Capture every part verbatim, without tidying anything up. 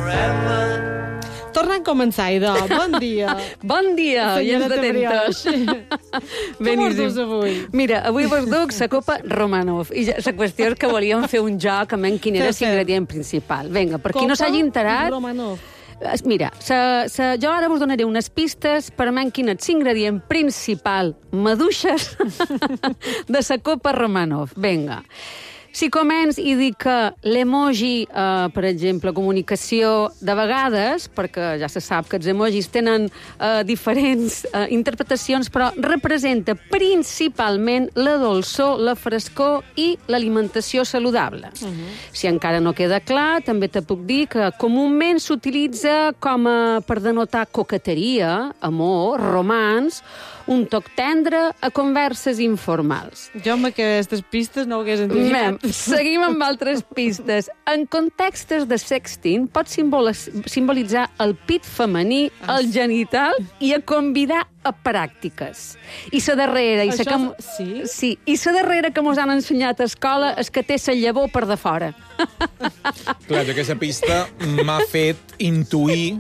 Tornem a començar, idò. Bon dia. Bon dia, i ens detentes. Com us dus avui? Mira, avui vos duc la copa Romanov. I la qüestió és que volíem fer un joc amb quin era l'ingredient principal. Vinga, per qui no s'hagi enterat... Romanov. Mira, sa, sa, jo ara vos donaré unes pistes per a quin és l'ingredient principal, maduixes, de la copa Romanov. Vinga. Si començ i dic que l'emoji, eh, per exemple, comunicació, de vegades, perquè ja se sap que els emojis tenen eh, diferents eh, interpretacions, però representa principalment la dolçor, la frescor i l'alimentació saludable. Uh -huh. Si encara no queda clar, també te puc dir que comúment s'utilitza com a, per denotar coqueteria, amor, romans, un toc tendre a converses informals. Jo amb aquestes pistes no ho hagués entendido. Seguim amb altres pistes. En contextes de sexting pot simbolitzar el pit femení, el genital i a convidar a pràctiques. I la darrera... I Això... que... Sí? Sí. I la darrera que mos han ensenyat a escola és que té la llavor per de fora. Clar, jo aquesta pista m'ha fet intuir...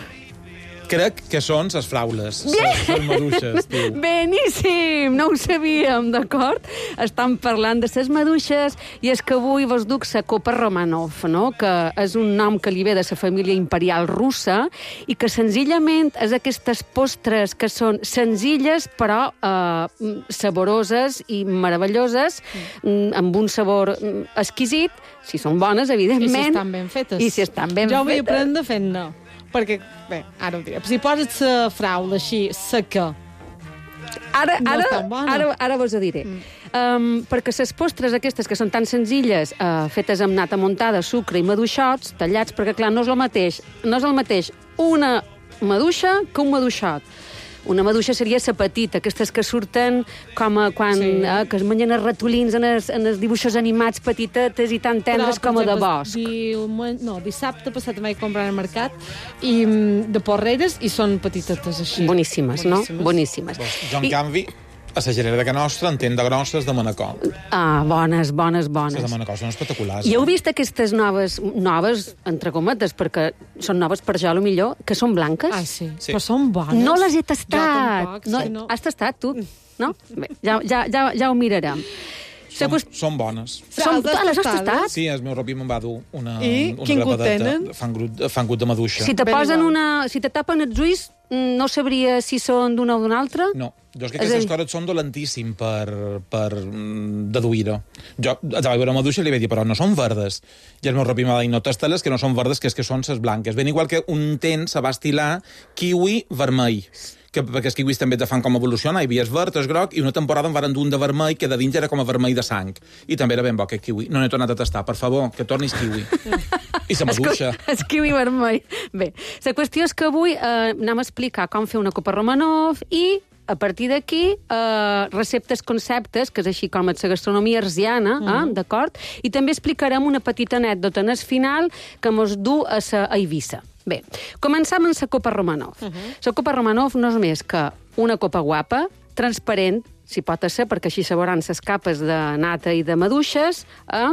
Crec que són les fraules, les maduixes, tio. Beníssim! No ho sabíem, d'acord? Estan parlant de les maduixes i és que avui vos duc la copa Romanov, no? Que és un nom que li ve de la família imperial russa i que senzillament és aquestes postres que són senzilles però eh, saboroses i meravelloses, mm. amb un sabor exquisit, si són bones, evidentment. I si estan ben fetes. I si estan ben jo vull fetes. aprendre fent-ne. Perquè, bé, ara ho diré. Si poses la fraula així, seca, ara, no ara, és tan bona. Ara, ara vos ho diré. Mm. Um, perquè les postres aquestes que són tan senzilles, uh, fetes amb nata muntada, sucre i maduixots, tallats, perquè clar, no és el mateix, no és el mateix una maduixa que un maduixot. Una maduixa seria la petita, aquestes que surten com a quan sí. eh, que es mengen els ratolins en els, en els dibuixos animats petitetes i tan tendres Però, com a de exemple, bosc. Diumenge, no, dissabte passat em vaig comprar al mercat i de porreres i són petitetes així. Boníssimes, no? Boníssimes. Jo, en I... canvi, a la gerera de Can Nostra en tenen de grosses de Manacor. Ah, bones, bones, bones. Les de Manacor són espectaculars. I heu vist aquestes noves, noves, entre cometes, perquè són noves per jo, millor, que són blanques? Ah, sí. sí. Però són bones. No les he tastat. Jo tampoc, no, sí, no. Has tastat, tu? No? Bé, ja, ja, ja, ja ho mirarem. Són, són bones. Són, ah, les has tastat? Sí, el meu ropi me'n va dur una, I? una Quin gut grapadeta. tenen? Fan, gut, fan gut de maduixa. Si te Ben posen igual. una... Si te tapen els ulls, no sabria si són d'una o d'una altra? No, jo és que aquestes coses són dolentíssim per, per deduir-ho. Jo, a la veure maduixa li vaig dir, però no són verdes. I el meu ropi m'ha dit, no tasta-les, que no són verdes, que és que són ses blanques. Ben igual que un temps se va estilar kiwi vermell. Que, perquè els kiwis també te fan com evolucionar, hi havia el verd, el groc, i una temporada en varen dur un de vermell, que de dins era com a vermell de sang. I també era ben bo, aquest kiwi. No n'he tornat a tastar, per favor, que tornis kiwi. I la maduixa. El kiwi vermell. Bé, la qüestió és que avui eh, anem a explicar com fer una copa Romanov i a partir d'aquí, eh, receptes, conceptes, que és així com és la gastronomia arsiana, uh-huh. eh, d'acord? I també explicarem una petita anècdota en el final que mos du a, sa, a Eivissa. Bé, començam amb la copa Romanov. La uh-huh. copa Romanov no és més que una copa guapa, transparent, si pot ser, perquè així se veuran les capes de nata i de maduixes, eh?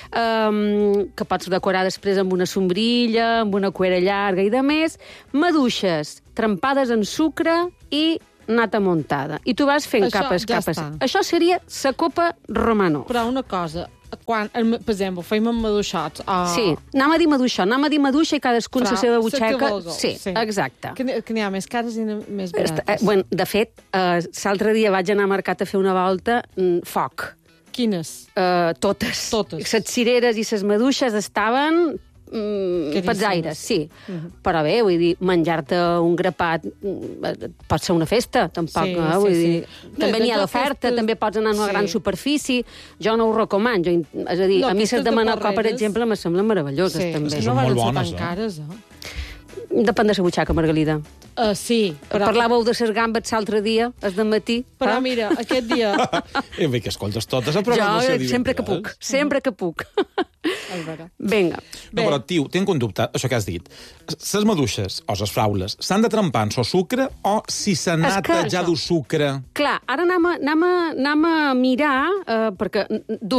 um, que pots decorar després amb una sombrilla, amb una cuera llarga i de més, maduixes trempades en sucre i nata muntada. I tu vas fent Això capes, ja capes. està. Això seria la copa Romanov. Però una cosa, quan, per exemple, feim amb maduixots... Oh. Sí, anem a dir maduixa, anem a dir maduixa i cadascun la seva butxaca. Sí, sí, exacte. Que, que n'hi ha més cares i més Est, barates. eh, bueno, de fet, eh, l'altre dia vaig anar al mercat a fer una volta, mm, foc. Quines? Eh, totes. Totes. Les cireres i les maduixes estaven mm, petzaires, sí. Uh-huh. Però bé, vull dir, menjar-te un grapat mm, pot ser una festa, tampoc, Sí, eh? sí, vull sí. dir, també n'hi ha d'oferta, festes- també pots anar a una Sí. gran superfície. Jo no ho recomano, jo, és a dir, No, a mi aquestes les de de Manacor, per Porreres- exemple, me semblen meravelloses, Sí, també. És que no són van molt ser bones, tan eh? cares, eh? Depèn de la butxaca, Margalida. Uh, sí, però... Parlàveu de les gambes l'altre dia, el de matí. Però ah? mira, aquest dia... Eh, bé, que escoltes totes a Jo, programació eh, sempre que divendres. puc, sempre que puc. A veure. Vinga. No, però, tio, tinc un dubte, això que has dit. Ses maduixes, o ses fraules, s'han de trempar en so sucre o si s'ha nata que- ja du sucre? Clar, ara anem a, anem a, anem a mirar, eh, perquè, duc,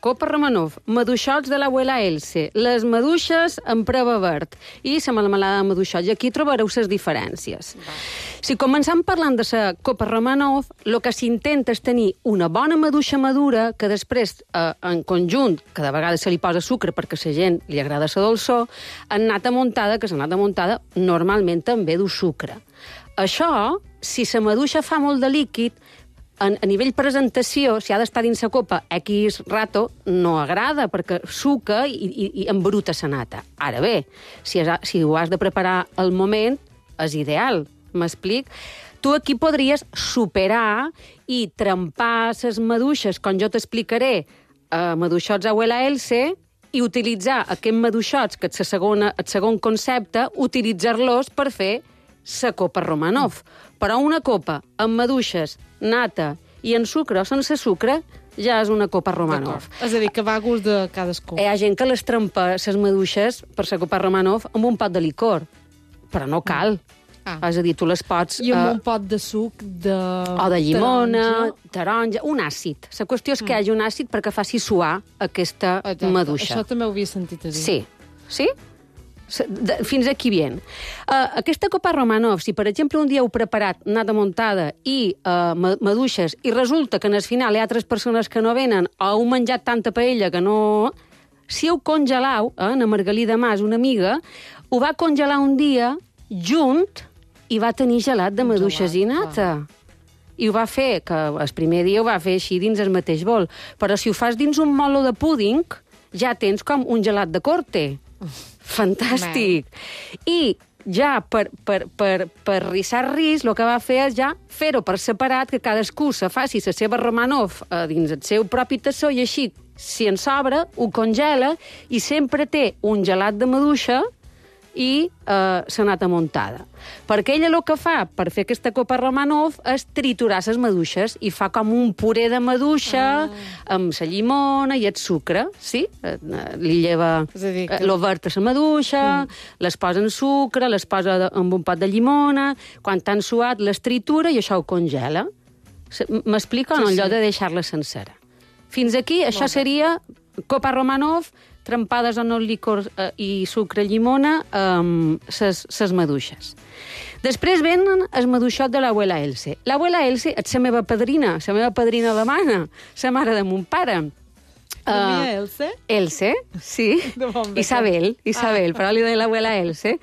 copa Romanov, maduixots de l'abuela Else, les maduixes en preva verd i la melmelada de maduixots. I aquí trobareu les diferències. Va. Si començam parlant de la copa Romanov, el que s'intenta és tenir una bona maduixa madura que després, eh, en conjunt, que de vegades se li posa sucre perquè a la gent li agrada la dolçor, en nata muntada, que la nata muntada normalment també du sucre. Això, si la maduixa fa molt de líquid, a nivell presentació, si ha d'estar dins la copa X rato, no agrada, perquè suca i, i, i embruta la nata. Ara bé, si, has, si ho has de preparar al moment, és ideal, m'explic? Tu aquí podries superar i trempar les maduixes, com jo t'explicaré, eh, maduixots abuela Else, i utilitzar aquests maduixots, que és el segon concepte, utilitzar-los per fer la copa Romanov. Però una copa amb maduixes, nata i en sucre o sense sucre ja és una copa Romanov. És a dir, que va a gust de cadascú. Hi ha gent que les trempa, les maduixes, per la copa Romanov, amb un pot de licor. Però no cal. Ah. És a dir, tu les pots... I amb uh, un pot de suc de... O de llimona, taronja, taronja un àcid. La qüestió és que mm. hi hagi un àcid perquè faci suar aquesta Exacte. maduixa. Això també ho havia sentit a dir. Sí. Sí? Fins aquí bien. Uh, aquesta copa Romanov, si per exemple un dia heu preparat nata muntada i uh, maduixes i resulta que en el final hi ha altres persones que no venen o heu menjat tanta paella que no... Si heu congelau, eh, na Margalida Mas, una amiga, ho va congelar un dia junt i va tenir gelat de maduixes i nata. I ho va fer, que el primer dia ho va fer així dins el mateix bol. Però si ho fas dins un molo de púding, ja tens com un gelat de corte. Fantàstic. Man. I ja per, per, per, per rissar ris, el que va fer és ja fer-ho per separat, que cadascú se faci la seva Romanov eh, dins el seu propi tassó i així, si en sobra, ho congela i sempre té un gelat de maduixa i eh, la nata muntada. Perquè ella el que fa per fer aquesta copa Romanov és triturar les maduixes i fa com un puré de maduixa ah. amb la llimona i el sucre, sí? Eh, li lleva que... eh, l'overt a la maduixa, mm. les posa en sucre, les posa amb un pot de llimona, quan t'han suat les tritura i això ho congela. M'explica o no? Sí, sí. Allò de deixar-la sencera. Fins aquí, això Molt seria copa Romanov, trempades en el licor eh, i sucre llimona amb ses, ses maduixes. Després venen el maduixot de l'abuela Else. L'abuela Else és la meva padrina, la meva padrina alemana, la mare de mon pare. De uh, mi Else? Else, sí. Isabel, Isabel, ah. però li deia l'abuela Else.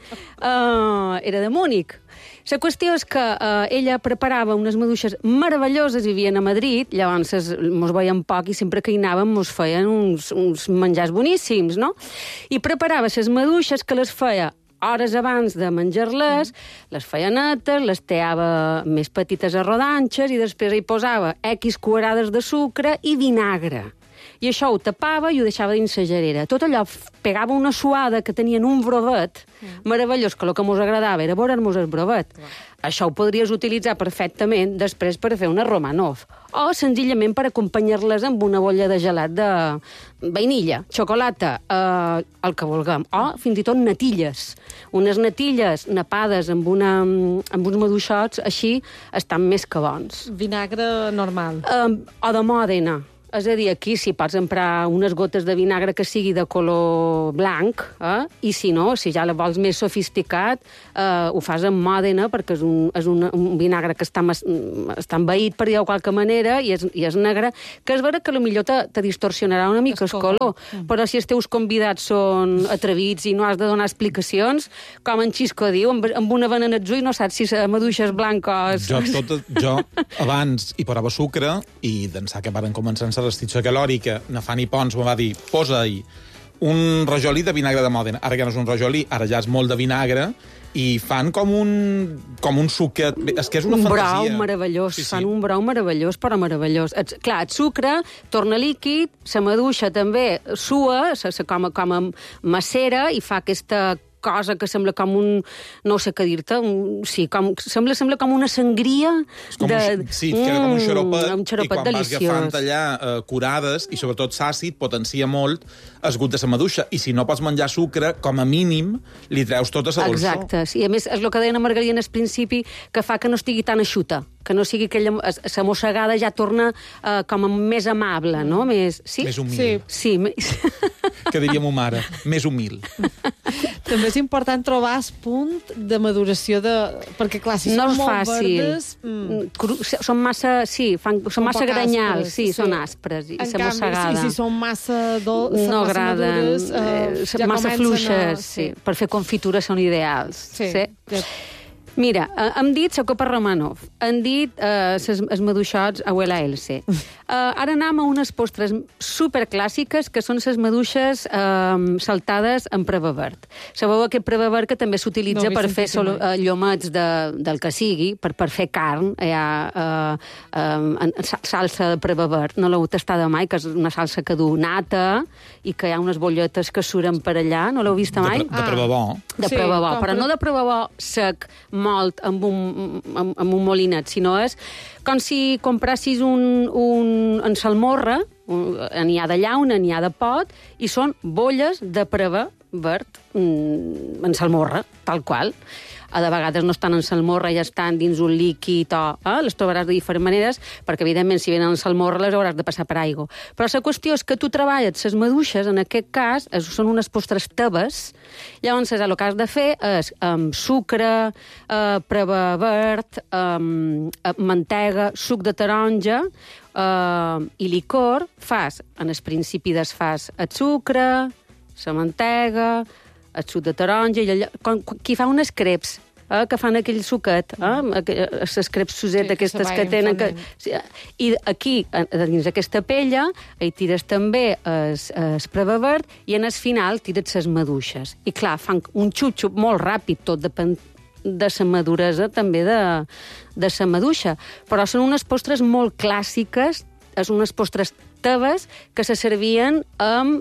Uh, era de Múnich. La qüestió és que eh, ella preparava unes maduixes meravelloses, vivien a Madrid, llavors mos veiem poc i sempre que hi anàvem mos feien uns, uns menjars boníssims, no? I preparava les maduixes que les feia hores abans de menjar-les, mm. les feia netes, les teava més petites a rodanxes i després hi posava X cuarades de sucre i vinagre. I això ho tapava i ho deixava dins la gerera. Tot allò pegava una suada que tenien un brovet mm. meravellós, que el que mos agradava era veure'ns el brovet. Mm. Això ho podries utilitzar perfectament després per fer una Romanov. O senzillament per acompanyar-les amb una bolla de gelat de vainilla, xocolata, eh, el que vulguem. O fins i tot natilles. Unes natilles napades amb, una, amb uns maduixots, així estan més que bons. Vinagre normal. Eh, o de Mòdena. És a dir, aquí si pots emprar unes gotes de vinagre que sigui de color blanc, eh? I si no, si ja la vols més sofisticat, eh, ho fas amb Mòdena, perquè és un, és un, un vinagre que està, mas, està envaït per dir-ho de qualque manera, i és, i és negre, que és vera que potser te, te distorsionarà una mica el color, mm. però si els teus convidats són atrevits i no has de donar explicacions, com en Xisco diu, amb, amb una benenetzú i no saps si la maduixa és blanca o... És... Jo, tot, jo abans hi posava sucre i d'ençà que varen començar la restricció calòrica, na Fanny Pons me va dir, posa-hi un rajolí de vinagre de Mòdena. Ara ja no és un rajolí, ara ja és molt de vinagre i fan com un, com un suquet. És que és una un fantasia. Un brou meravellós, sí, sí. Fan un brou meravellós, però meravellós. Et, clar, el sucre torna líquid, la maduixa també sua, se, se, com, com a macera i fa aquesta cosa que sembla com un... no sé què dir-te, un, sí, com, sembla, sembla com una sangria com de... Un, sí, que era com un xaropet, un xaropet i quan deliciós. vas agafant allà eh, curades, i sobretot l'àcid potencia molt el gust de la maduixa, i si no pots menjar sucre, com a mínim li treus tota la dolçor. Exacte, sí, a més és el que deien a Margarida al principi, que fa que no estigui tan eixuta, que no sigui aquella... La mossegada ja torna uh, com a més amable, no? Més, sí? Més humil. Sí. Sí. Més... Que diríem ma mare, més humil. També és important trobar el punt de maduració de... Perquè, clar, si no són molt fàcil. verdes... Mm. Cru... Són massa... Sí, fan... són, són massa granyals. Sí, sí, són aspres. I en la mossegada. Canvi, sí, si són massa dolces, no massa agraden. madures... Eh, ja massa fluixes, a... sí. Per fer confitures són ideals. Sí. sí. Ja... Mira, eh, hem dit la Copa Romanov, hem dit eh, els maduixots Abuela Else. Eh, ara anem a unes postres superclàssiques, que són les maduixes eh, saltades en preva verd. Sabeu aquest preva verd que també s'utilitza no, per fer solo, eh, llomets de, del que sigui, per, per fer carn. Hi ha eh, eh, salsa de preva verd, no l'heu tastada mai, que és una salsa que du nata i que hi ha unes bolletes que suren per allà. No l'heu vista mai? De, de preva bo. De sí, preva bo, però per... no de preva bo sec, molt amb un, amb, amb un molinet, sinó és com si comprassis un, un en salmorra, n'hi ha de llauna, n'hi ha de pot, i són bolles de preva verd en salmorra, tal qual. A de vegades no estan en salmorra, ja estan dins un líquid o... Eh? Les trobaràs de diferents maneres, perquè, evidentment, si venen en salmorra les hauràs de passar per aigua. Però la qüestió és que tu treballes les maduixes, en aquest cas, són unes postres tebes, llavors el que has de fer és amb sucre, eh, preva verd, eh, mantega, suc de taronja eh, i licor, fas, en el principi desfas el sucre, la mantega, el suc de taronja, i allò, com, qui fa unes creps, eh, que fan aquell suquet, eh, les creps suset, sí, aquestes que, que tenen... Que, I aquí, dins aquesta pella, hi tires també el, el preva verd i en el final tires les maduixes. I clar, fan un xup-xup molt ràpid, tot depèn de la maduresa també de, de la maduixa. Però són unes postres molt clàssiques, és unes postres tebes que se servien amb...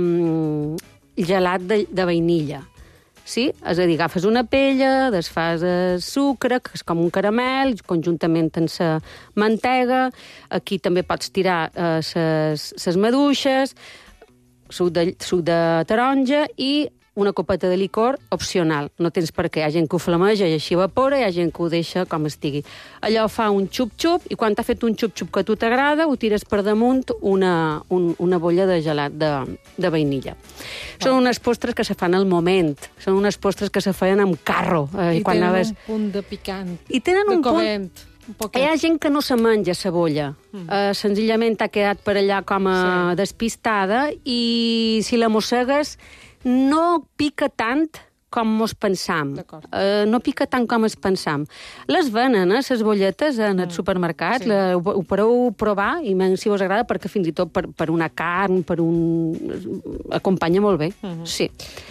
amb gelat de, de vainilla. Sí? És a dir, agafes una pella, desfas el sucre, que és com un caramel, conjuntament amb la mantega. Aquí també pots tirar les eh, maduixes, suc de, suc de taronja i una copeta de licor opcional. No tens per què. Hi ha gent que ho flameja i així evapora, hi ha gent que ho deixa com estigui. Allò fa un xup-xup i quan t'ha fet un xup-xup que a tu t'agrada, ho tires per damunt una, un, una bolla de gelat de, de vainilla. Oh. Són unes postres que se fan al moment. Són unes postres que se feien amb carro. Eh, I quan tenen anaves... un punt de picant. I tenen de un covent. punt... Un Hi ha gent que no se menja cebolla. Mm. Uh, senzillament ha quedat per allà com a sí. despistada i si la mossegues no pica tant com mos pensam. Uh, no pica tant com es pensam. Les venen, eh, les bolletes en el mm. supermercat, sí. la, ho, ho podeu provar, i menys si us agrada, perquè fins i tot per, per una carn, per un... acompanya molt bé. Mm-hmm. Sí.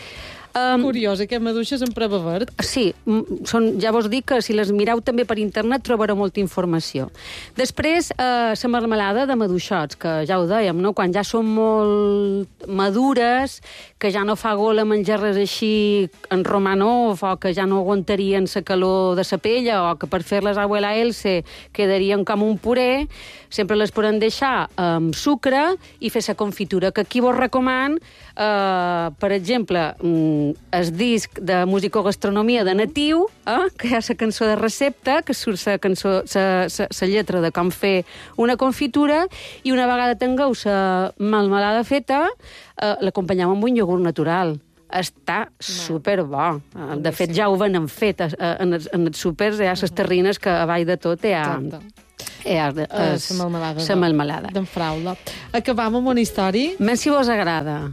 Um, Curiós, aquest maduixes en preva verd. Sí, són, ja vos dic que si les mireu també per internet trobareu molta informació. Després, eh, la marmelada de maduixots, que ja ho dèiem, no? Quan ja són molt madures, que ja no fa gola menjar-les així en romanov, o que ja no aguantarien la calor de la pella, o que per fer-les a Abuela Else quedarien com un puré, sempre les podem deixar amb sucre i fer la confitura, que aquí vos recoman, eh, per exemple, el disc de musicogastronomia de Natiu, eh, que hi ha la cançó de recepta, que surt la cançó, la lletra de com fer una confitura, i una vegada tingueu la melmelada feta, eh, l'acompanyeu amb un iogurt natural. Està superbo. De fet, ja ho venen fet. En els, en els súpers hi ha les terrines que a baix de tot hi ha... Hi ha la melmelada. La melmelada. D'en Fraula. Acabam amb una història. Menys si vos agrada.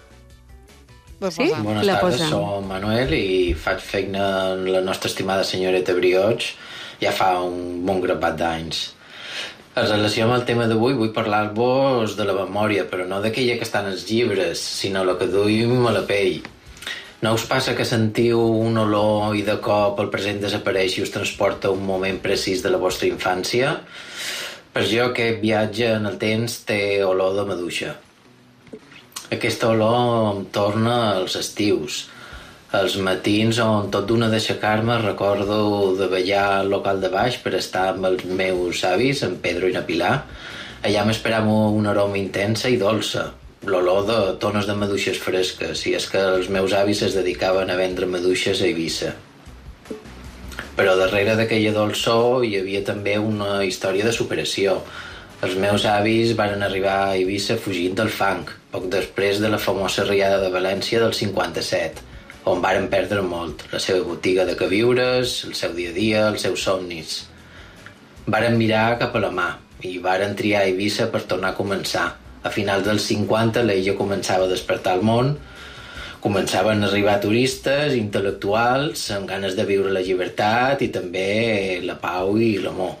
Sí? Bones la tardes, posem. som Manuel i faig feina en la nostra estimada senyoreta Brioche ja fa un bon grapat d'anys. En relació amb el tema d'avui vull parlar-vos de la memòria, però no d'aquella que està en els llibres, sinó la que duim a la pell. No us passa que sentiu un olor i de cop el present desapareix i us transporta a un moment precís de la vostra infància? Per jo aquest viatge en el temps té olor de maduixa. Aquesta olor em torna als estius, els matins on tot d'una d'aixecar-me recordo de ballar al local de baix per estar amb els meus avis, en Pedro i na Pilar. Allà m'esperava una aroma intensa i dolça, l'olor de tones de maduixes fresques, i és que els meus avis es dedicaven a vendre maduixes a Eivissa. Però darrere d'aquella dolçor hi havia també una història de superació. Els meus avis varen arribar a Eivissa fugint del fang, poc després de la famosa riada de València del cinquanta-set, on varen perdre molt, la seva botiga de queviures, el seu dia a dia, els seus somnis. Varen mirar cap a la mà i varen triar Eivissa per tornar a començar. A finals dels cinquanta l'illa començava a despertar el món, començaven a arribar turistes, intel·lectuals, amb ganes de viure la llibertat i també la pau i l'amor.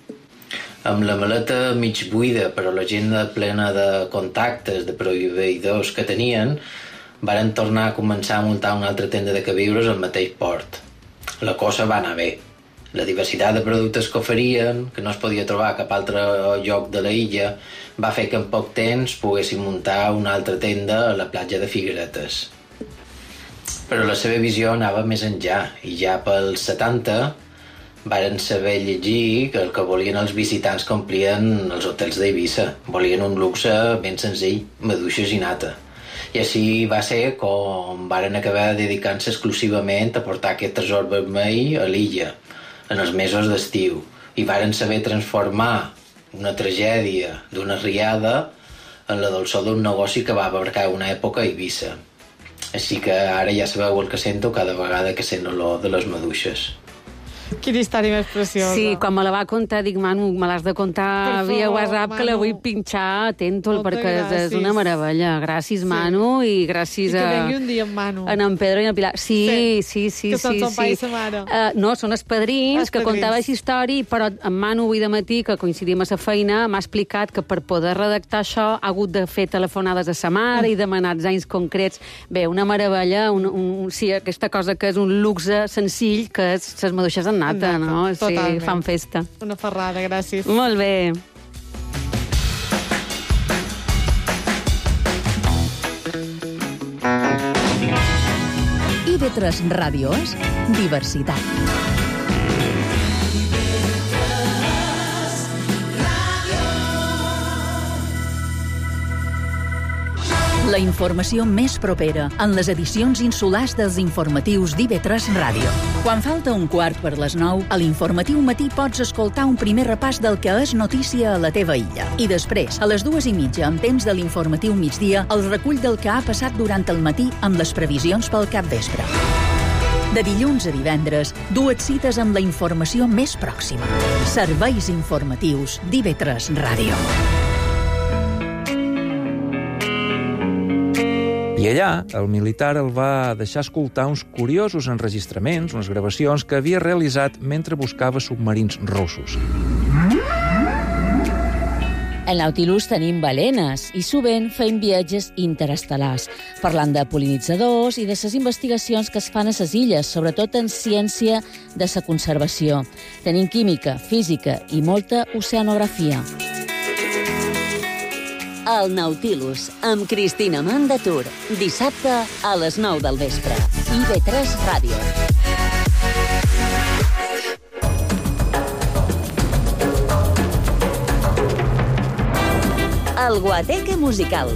Amb la maleta mig buida, però l'agenda plena de contactes, de proveïdors que tenien, varen tornar a començar a muntar una altra tenda de queviures al mateix port. La cosa va anar bé. La diversitat de productes que oferien, que no es podia trobar a cap altre lloc de la illa, va fer que en poc temps poguessin muntar una altra tenda a la platja de Figueretes. Però la seva visió anava més enllà, i ja pels setanta varen saber llegir que el que volien els visitants que omplien els hotels d'Eivissa. Volien un luxe ben senzill, maduixes i nata. I així va ser com varen acabar dedicant-se exclusivament a portar aquest tresor vermell a l'illa, en els mesos d'estiu, i varen saber transformar una tragèdia d'una riada en la dolçor d'un negoci que va abarcar una època a Eivissa. Així que ara ja sabeu el que sento cada vegada que sent l'olor de les maduixes. Quina història més preciosa. Sí, quan me la va contar, dic, Manu, me l'has de contar Per via favor, WhatsApp, que la Manu. vull pinxar, atento, Moltes perquè és gràcies. una meravella. Gràcies, Manu, i gràcies I que a... vengui un dia en Manu. En en Pedro i en Pilar. Sí, sí, sí. Que sí, són son sí. pare i sa mare. Uh, no, són els padrins, Els que padrins. contava aquesta història, però en Manu avui de matí, que coincidim a la feina, m'ha explicat que per poder redactar això ha hagut de fer telefonades a sa mare i demanar anys concrets. Bé, una meravella, un, un, sí, aquesta cosa que és un luxe senzill, que és les maduixes en nata, En nata, no? Sí, totalment. fan festa. Una ferrada, gràcies. Molt bé. I ve tres Ràdio és diversitat. La informació més propera en les edicions insulars dels informatius d'I V tres Ràdio. Quan falta un quart per les nou, a l'informatiu matí pots escoltar un primer repàs del que és notícia a la teva illa. I després, a les dues i mitja, amb temps de l'informatiu migdia, el recull del que ha passat durant el matí amb les previsions pel capvespre. De dilluns a divendres, dues cites amb la informació més pròxima. Serveis informatius d'I V tres Ràdio. I allà, el militar el va deixar escoltar uns curiosos enregistraments, unes gravacions que havia realitzat mentre buscava submarins russos. En Nautilus tenim balenes i sovint fem viatges interestel·lars, parlant de pol·linitzadors i de les investigacions que es fan a les illes, sobretot en ciència de la conservació. Tenim química, física i molta oceanografia. El Nautilus, amb Cristina Mandatur. Dissabte a les nou del vespre. I V tres Ràdio. El Guateque musical.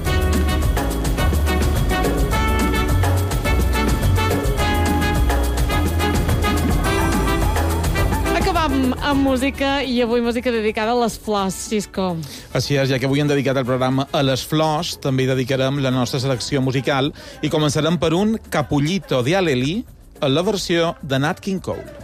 Acabam amb música i avui música dedicada a les flors, Xisco. Així és, ja que avui hem dedicat el programa a les flors, també dedicarem la nostra selecció musical i començarem per un Capullito de Alelí en la versió de Nat King Cole.